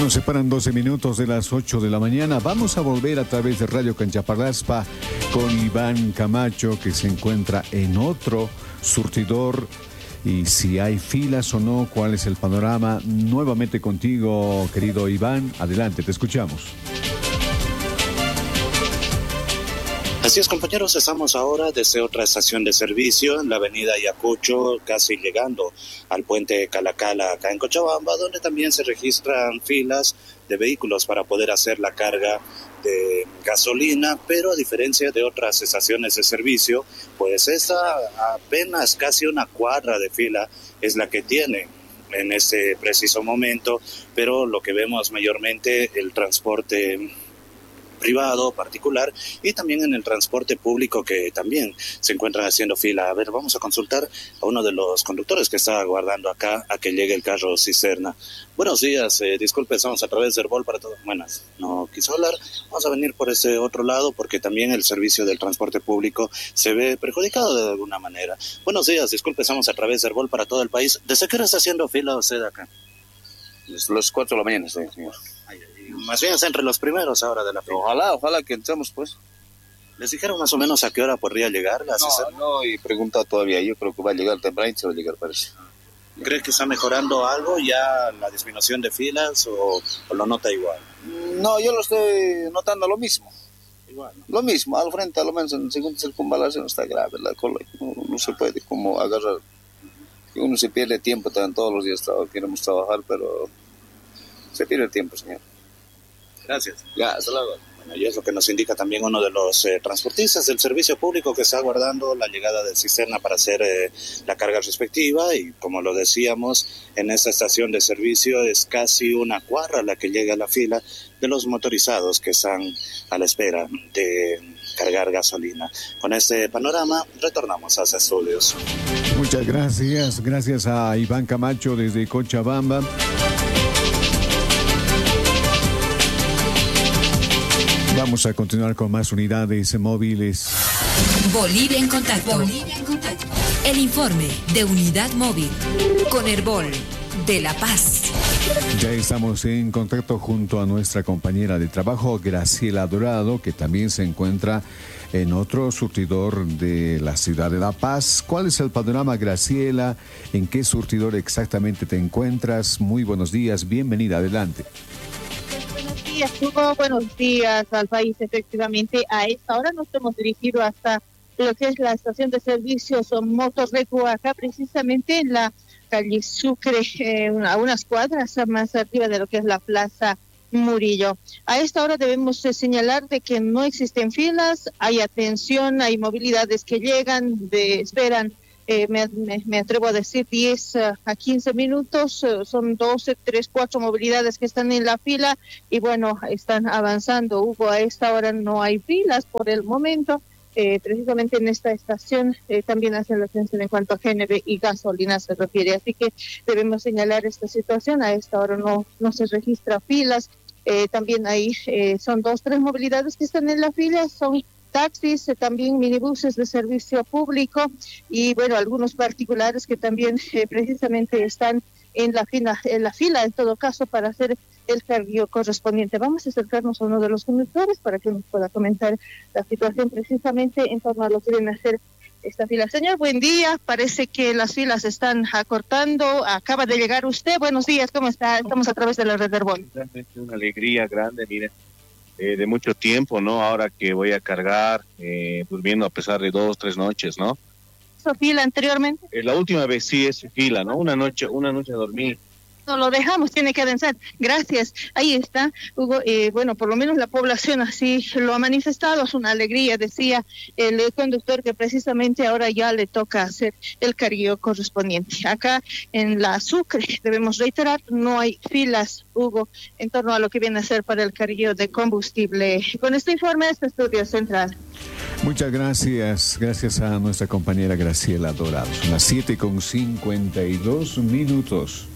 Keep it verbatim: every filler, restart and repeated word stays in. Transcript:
Nos separan doce minutos de las ocho de la mañana. Vamos a volver a través de Radio Canchaparraspa con Iván Camacho, que se encuentra en otro surtidor. Y si hay filas o no, cuál es el panorama. Nuevamente contigo, querido Iván. Adelante, te escuchamos. Así es, compañeros, estamos ahora desde otra estación de servicio en la avenida Ayacucho, casi llegando al puente Calacala, acá en Cochabamba, donde también se registran filas de vehículos para poder hacer la carga de gasolina, pero a diferencia de otras estaciones de servicio, pues esta apenas casi una cuadra de fila es la que tiene en este preciso momento, pero lo que vemos mayormente el transporte privado, particular, y también en el transporte público que también se encuentran haciendo fila. A ver, vamos a consultar a uno de los conductores que está aguardando acá a que llegue el carro cisterna. Buenos días, eh, disculpe, estamos a través de Herbol para todos. Buenas, no quiso hablar. Vamos a venir por ese otro lado porque también el servicio del transporte público se ve perjudicado de alguna manera. Buenos días, disculpe, estamos a través de Herbol para todo el país. ¿Desde qué hora está haciendo fila usted acá? Desde las cuatro de la mañana estoy, señor. Ay, más bien es entre los primeros ahora de la fila. Ojalá, ojalá que entremos, pues. ¿Les dijeron más o menos a qué hora podría llegar la cisterna? No, no, y preguntado todavía. Yo creo que va a llegar temprano y se va a llegar, parece. ¿Cree que está mejorando algo ya la disminución de filas o, o lo nota igual? No, yo lo estoy notando lo mismo. Igual, ¿no? Lo mismo, al frente, a lo menos en el segundo circunvalación está grave la cola. No, no se puede como agarrar. Uno se pierde tiempo, también todos los días traba, queremos trabajar, pero se pierde tiempo, señor. Gracias. Ya, hasta luego. Bueno, y es lo que nos indica también uno de los eh, transportistas del servicio público que está aguardando la llegada del cisterna para hacer eh, la carga respectiva, y como lo decíamos, en esta estación de servicio es casi una cuadra la que llega a la fila de los motorizados que están a la espera de cargar gasolina. Con este panorama retornamos a los estudios. Muchas gracias, gracias a Iván Camacho desde Cochabamba. Vamos a continuar con más unidades móviles. Bolivia en contacto. Bolivia en contacto. El informe de Unidad Móvil con Herbol de La Paz. Ya estamos en contacto junto a nuestra compañera de trabajo, Graciela Dorado, que también se encuentra en otro surtidor de la ciudad de La Paz. ¿Cuál es el panorama, Graciela? ¿En qué surtidor exactamente te encuentras? Muy buenos días, bienvenida, adelante. Buenos días, Hugo. Buenos días al país. Efectivamente, a esta hora nos hemos dirigido hasta lo que es la estación de servicios Motorreco, acá precisamente en la calle Sucre, eh, a unas cuadras más arriba de lo que es la Plaza Murillo. A esta hora debemos de señalar de que no existen filas, hay atención, hay movilidades que llegan, de, esperan, eh, me, me, me atrevo a decir diez a quince minutos, eh, son doce, tres, cuatro movilidades que están en la fila y bueno, están avanzando. Hugo, a esta hora no hay filas por el momento. Eh, precisamente en esta estación eh, también hacen la atención en cuanto a G N B y gasolina se refiere, así que debemos señalar esta situación. A esta hora no, no se registra filas, eh, también ahí eh, son dos, tres movilidades que están en la fila, son taxis, eh, también minibuses de servicio público y bueno, algunos particulares que también eh, precisamente están en la fila, en la fila en todo caso para hacer el cargo correspondiente. Vamos a acercarnos a uno de los conductores para que nos pueda comentar la situación precisamente en torno a lo que viene a ser esta fila. Señor, buen día. Parece que las filas se están acortando. Acaba de llegar usted. Buenos días, ¿cómo está? Estamos a través de la red de Herbol. Realmente una alegría grande, mire, eh, de mucho tiempo, ¿no? Ahora que voy a cargar, eh, durmiendo a pesar de dos, tres noches, ¿no? ¿Hizo fila anteriormente? Eh, la última vez sí es fila, ¿no? Una noche, una noche dormí. No lo dejamos, tiene que avanzar. Gracias. Ahí está, Hugo. Eh, bueno, por lo menos la población así lo ha manifestado. Es una alegría, decía el conductor, que precisamente ahora ya le toca hacer el cargo correspondiente. Acá en la Sucre, debemos reiterar, no hay filas, Hugo, en torno a lo que viene a ser para el cargo de combustible. Con este informe, este estudio central. Muchas gracias, gracias a nuestra compañera Graciela Dorado. Son las siete con cincuenta y dos minutos.